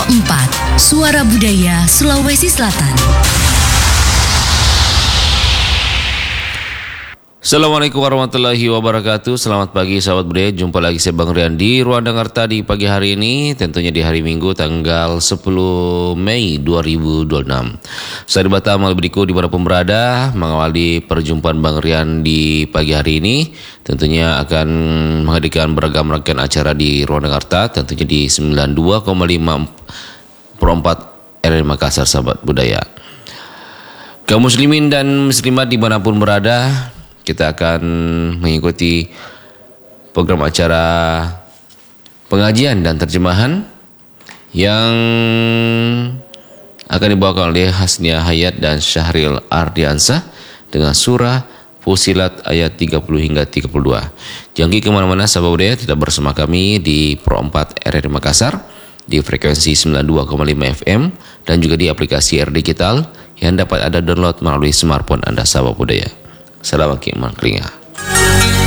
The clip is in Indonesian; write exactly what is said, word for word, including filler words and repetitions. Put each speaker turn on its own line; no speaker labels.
empat, Suara Budaya Sulawesi Selatan.
Assalamualaikum warahmatullahi wabarakatuh. Selamat pagi sahabat budaya. Jumpa lagi saya Bang Rian di Ruang Dengar Tadi pagi hari ini, tentunya di hari Minggu tanggal sepuluh Mei dua ribu dua puluh enam. Saya di Batam Malbediku dimanapun berada, mengawali perjumpaan Bang Rian di pagi hari ini. Tentunya akan menghadirkan beragam rangkaian acara di Ruang Dengar Tadi, tentunya di sembilan puluh dua koma lima per empat R R I Makassar sahabat budaya. Kaum muslimin dan muslimat dimanapun berada, kita akan mengikuti program acara pengajian dan terjemahan yang akan dibawakan oleh Hasnia Hayat dan Syahril Ardiansah dengan surah Fusilat ayat tiga puluh hingga tiga puluh dua. Jangan kemana-mana sahabat budaya, tetap bersama kami di Pro empat R R I Makassar di frekuensi sembilan puluh dua koma lima F M dan juga di aplikasi R Digital yang dapat Anda download melalui smartphone Anda sahabat budaya. Salam Iman Klinga.